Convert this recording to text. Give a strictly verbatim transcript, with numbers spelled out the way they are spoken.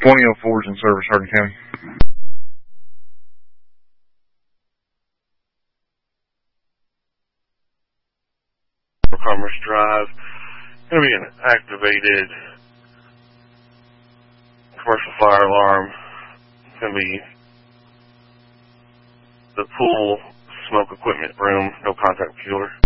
twenty oh four is in service, Hardin County. Commerce Drive. Going to be an activated commercial fire alarm. It's going to be the pool smoke equipment room, no contact with fueler.